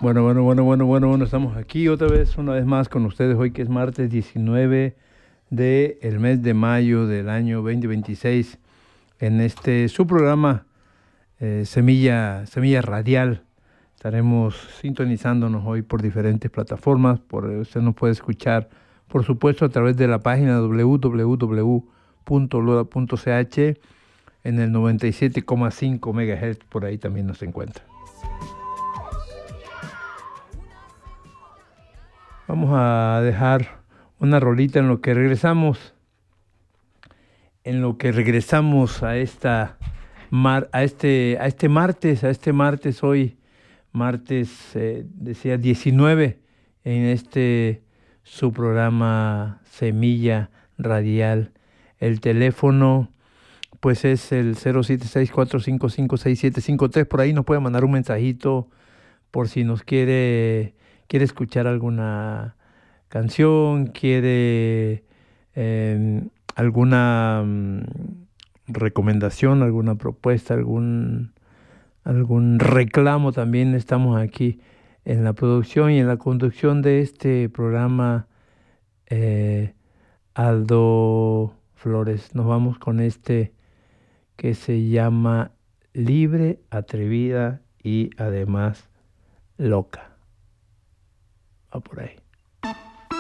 Bueno, estamos aquí otra vez, una vez más con ustedes hoy que es martes 19 del mes de mayo del año 2026 en este su programa Semilla Radial. Estaremos sintonizándonos hoy por diferentes plataformas, usted nos puede escuchar por supuesto a través de la página www.lola.ch en el 97,5 MHz, por ahí también nos encuentra. Vamos a dejar una rolita en lo que regresamos a este martes hoy, martes, decía 19, en su programa Semilla Radial. El teléfono, pues es el 076-455-6753. Por ahí nos puede mandar un mensajito por si nos quiere escuchar alguna canción, quiere alguna recomendación, alguna propuesta, algún reclamo. También estamos aquí en la producción y en la conducción de este programa. Aldo Flores, nos vamos con que se llama Libre, Atrevida y además Loca. Va por ahí.